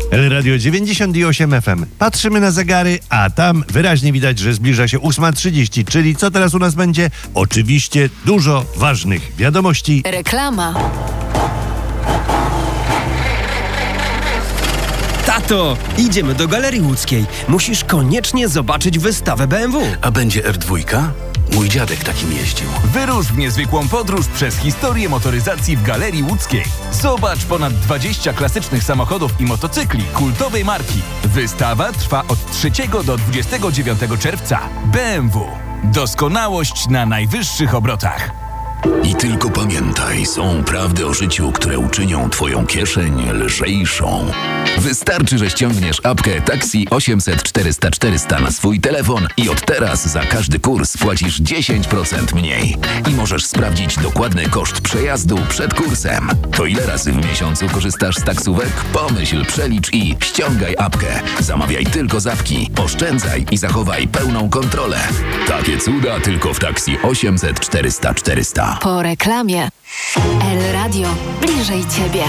El Radio 98 FM. Patrzymy na zegary, a tam wyraźnie widać, że zbliża się 8:30, czyli co teraz u nas będzie? Oczywiście dużo ważnych wiadomości. Reklama. Tato, idziemy do Galerii Łódzkiej. Musisz koniecznie zobaczyć wystawę BMW. A będzie R2? Mój dziadek takim jeździł. Wyrusz w niezwykłą podróż przez historię motoryzacji w Galerii Łódzkiej. Zobacz ponad 20 klasycznych samochodów i motocykli kultowej marki. Wystawa trwa od 3 do 29 czerwca. BMW. Doskonałość na najwyższych obrotach. I tylko pamiętaj, są prawdy o życiu, które uczynią twoją kieszeń lżejszą. Wystarczy, że ściągniesz apkę Taxi 800 400 400 na swój telefon i od teraz za każdy kurs płacisz 10% mniej. I możesz sprawdzić dokładny koszt przejazdu przed kursem. To ile razy w miesiącu korzystasz z taksówek? Pomyśl, przelicz i ściągaj apkę. Zamawiaj tylko z apki, oszczędzaj i zachowaj pełną kontrolę. Takie cuda tylko w Taxi 800 400 400. Po reklamie. El Radio. Bliżej Ciebie.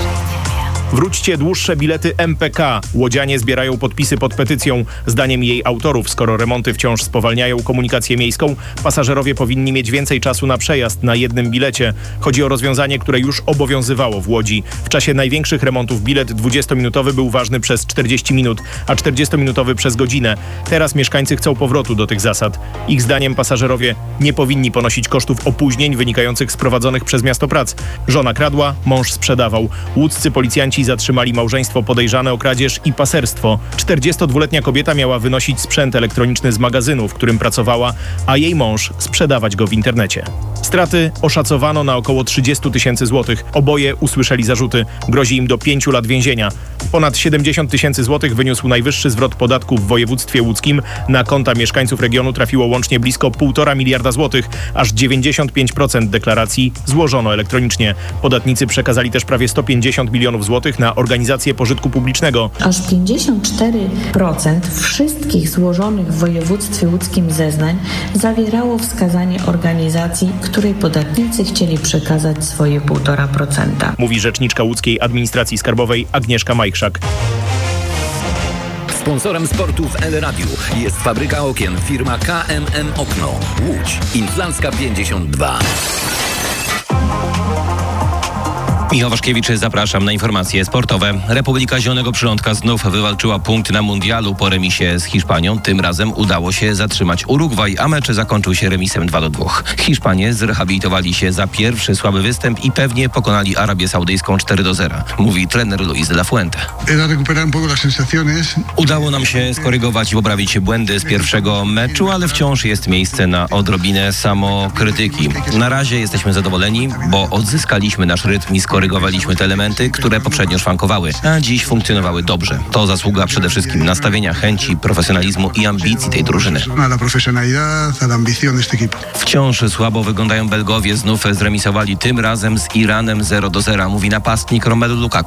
Wróćcie dłuższe bilety MPK. Łodzianie zbierają podpisy pod petycją. Zdaniem jej autorów, skoro remonty wciąż spowalniają komunikację miejską, pasażerowie powinni mieć więcej czasu na przejazd na jednym bilecie. Chodzi o rozwiązanie, które już obowiązywało w Łodzi. W czasie największych remontów bilet 20-minutowy był ważny przez 40 minut, a 40-minutowy przez godzinę. Teraz mieszkańcy chcą powrotu do tych zasad. Ich zdaniem pasażerowie nie powinni ponosić kosztów opóźnień wynikających z prowadzonych przez miasto prac. Żona kradła, mąż sprzedawał. Łódzcy policjanci zatrzymali małżeństwo podejrzane o kradzież i paserstwo. 42-letnia kobieta miała wynosić sprzęt elektroniczny z magazynu, w którym pracowała, a jej mąż sprzedawać go w internecie. Straty oszacowano na około 30 000 złotych. Oboje usłyszeli zarzuty. Grozi im do 5 lat więzienia. Ponad 70 000 złotych wyniósł najwyższy zwrot podatku w województwie łódzkim. Na konta mieszkańców regionu trafiło łącznie blisko 1,5 miliarda złotych. Aż 95% deklaracji złożono elektronicznie. Podatnicy przekazali też prawie 150 milionów złotych na organizację pożytku publicznego. Aż 54% wszystkich złożonych w województwie łódzkim zeznań zawierało wskazanie organizacji, której podatnicy chcieli przekazać swoje 1,5%. Mówi rzeczniczka łódzkiej administracji skarbowej Agnieszka Majchrzak. Sponsorem sportu w El Radiu jest fabryka okien firma KMM Okno. Łódź. Inflancka 52. Michał Waszkiewicz, zapraszam na informacje sportowe. Republika Zielonego Przylądka znów wywalczyła punkt na mundialu po remisie z Hiszpanią. Tym razem udało się zatrzymać Urugwaj, a mecz zakończył się remisem 2-2. Hiszpanie zrehabilitowali się za pierwszy słaby występ i pewnie pokonali Arabię Saudyjską 4-0. Mówi trener Luis de la Fuente. Udało nam się skorygować i poprawić błędy z pierwszego meczu, ale wciąż jest miejsce na odrobinę samokrytyki. Na razie jesteśmy zadowoleni, bo odzyskaliśmy nasz rytm i skorygowaliśmy te elementy, które poprzednio szwankowały, a dziś funkcjonowały dobrze. To zasługa przede wszystkim nastawienia, chęci, profesjonalizmu i ambicji tej drużyny. Wciąż słabo wyglądają Belgowie, znów zremisowali tym razem z Iranem 0-0, mówi napastnik Romelu Lukaku.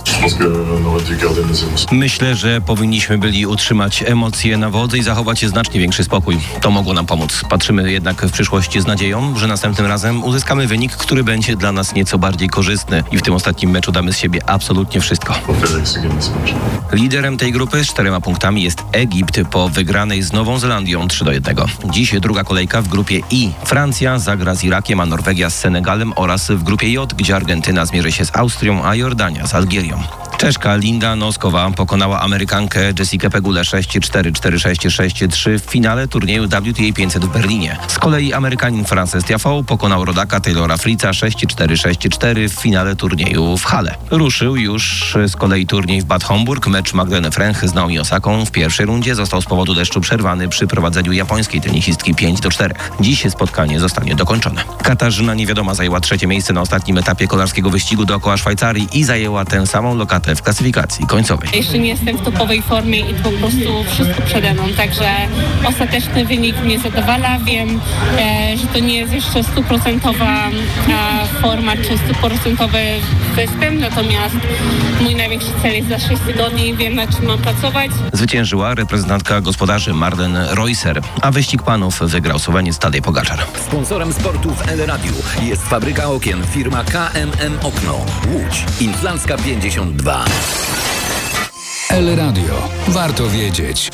Myślę, że powinniśmy byli utrzymać emocje na wodzy i zachować znacznie większy spokój. To mogło nam pomóc. Patrzymy jednak w przyszłość z nadzieją, że następnym razem uzyskamy wynik, który będzie dla nas nieco bardziej korzystny i w tym ostatnim meczu damy z siebie absolutnie wszystko. Liderem tej grupy z 4 punktami jest Egipt po wygranej z Nową Zelandią 3-1. Dziś druga kolejka w grupie I. Francja zagra z Irakiem, a Norwegia z Senegalem oraz w grupie J, gdzie Argentyna zmierzy się z Austrią, a Jordania z Algierią. Czeszka Linda Noskowa pokonała Amerykankę Jessikę Pegulę 6-4, 4-6, 6-3 w finale turnieju WTA 500 w Berlinie. Z kolei Amerykanin Frances Tiafoe pokonał rodaka Taylora Fritza 6-4, 6-4 w finale turnieju w Halle. Ruszył już z kolei turniej w Bad Homburg. Mecz Magdaleny Fręch z Naomi Osaką w pierwszej rundzie został z powodu deszczu przerwany przy prowadzeniu japońskiej tenisistki 5-4. Dziś spotkanie zostanie dokończone. Katarzyna Niewiadoma zajęła 3. miejsce na ostatnim etapie kolarskiego wyścigu dookoła Szwajcarii i zajęła tę samą lokatę w klasyfikacji końcowej. Jeszcze nie jestem w topowej formie i po prostu wszystko przede mną, także ostateczny wynik mnie zadowala. Wiem, że to nie jest jeszcze 100% forma czy 100% występ, natomiast mój największy cel jest za 6 tygodni, wiem na czym mam pracować. Zwyciężyła reprezentantka gospodarzy Marlen Reusser, a wyścig panów wygrał Słoweniec Tadej Pogaczar. Sponsorem sportu w El Radiu jest fabryka okien firma KMM Okno. Łódź. Inflancka 52. El Radio. Warto wiedzieć.